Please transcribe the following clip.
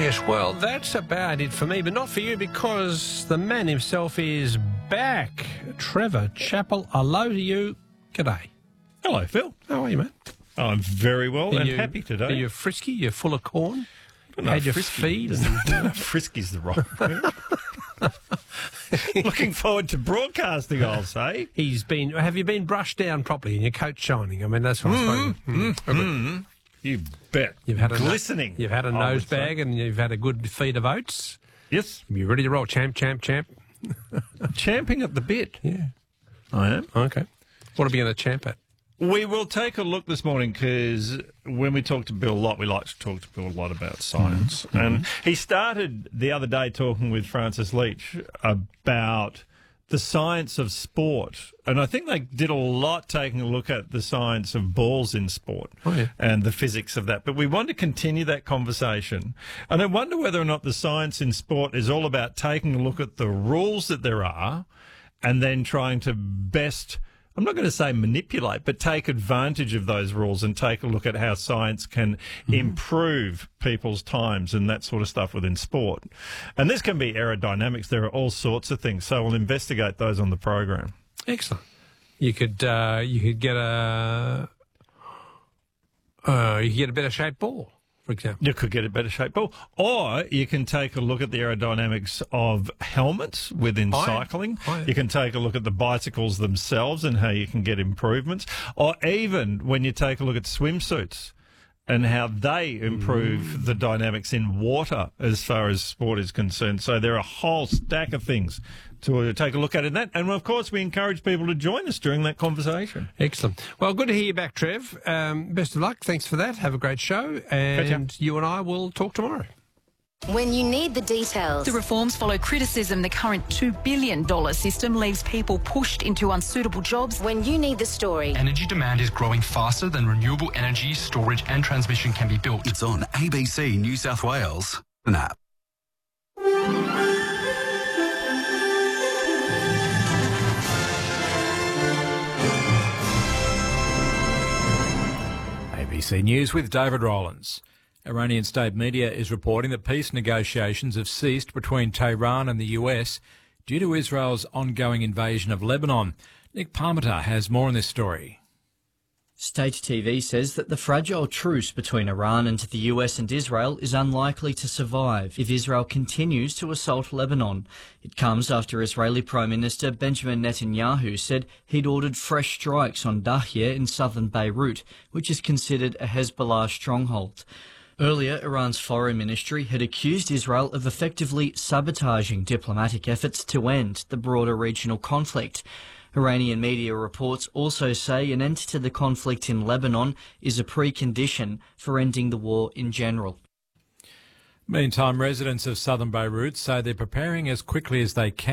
Yes, well, that's about it for me, but not for you because the man himself is back. Trevor Chappell, hello to you. G'day. Hello, Phil. How are you, mate? I'm very well and happy today. Are you frisky? You're full of corn? No, Had your frisky. feed? And... Frisky's the wrong word. Looking forward to broadcasting, I'll say. Have you been brushed down properly and your coat shining? I mean, that's what I suppose. You bet. You've had glistening. You've had a nose bag and you've had a good feed of oats. Yes. You're ready to roll, champ. Champing at the bit. Yeah. I am. Okay. What are we going to champ at? We will take a look this morning because when we talk to Bill a lot, we like to talk to Bill a lot about science. Mm-hmm. And he started the other day talking with Francis Leach about the science of sport. And I think they did a lot taking a look at the science of balls in sport and the physics of that. But we want to continue that conversation. And I wonder whether or not the science in sport is all about taking a look at the rules that there are and then trying to best, I'm not going to say manipulate, but take advantage of those rules and take a look at how science can improve people's times and that sort of stuff within sport. And this can be aerodynamics. There are all sorts of things. So we'll investigate those on the program. Excellent. You could get a better shaped ball, for example. You could get a better shaped ball. Or you can take a look at the aerodynamics of helmets within cycling. You can take a look at the bicycles themselves and how you can get improvements. Or even when you take a look at swimsuits and how they improve the dynamics in water as far as sport is concerned. So there are a whole stack of things to take a look at in that. And, of course, we encourage people to join us during that conversation. Excellent. Well, good to hear you back, Trev. Best of luck. Thanks for that. Have a great show. And you and I will talk tomorrow. When you need the details. The reforms follow criticism the current $2 billion system leaves people pushed into unsuitable jobs. When you need the story. Energy demand is growing faster than renewable energy, storage and transmission can be built. It's on ABC New South Wales, an app. ABC News with David Rowlands. Iranian state media is reporting that peace negotiations have ceased between Tehran and the US due to Israel's ongoing invasion of Lebanon. Nick Parmenter has more on this story. State TV says that the fragile truce between Iran and the US and Israel is unlikely to survive if Israel continues to assault Lebanon. It comes after Israeli Prime Minister Benjamin Netanyahu said he'd ordered fresh strikes on Dahya in southern Beirut, which is considered a Hezbollah stronghold. Earlier, Iran's foreign ministry had accused Israel of effectively sabotaging diplomatic efforts to end the broader regional conflict. Iranian media reports also say an end to the conflict in Lebanon is a precondition for ending the war in general. Meantime, residents of southern Beirut say they're preparing as quickly as they can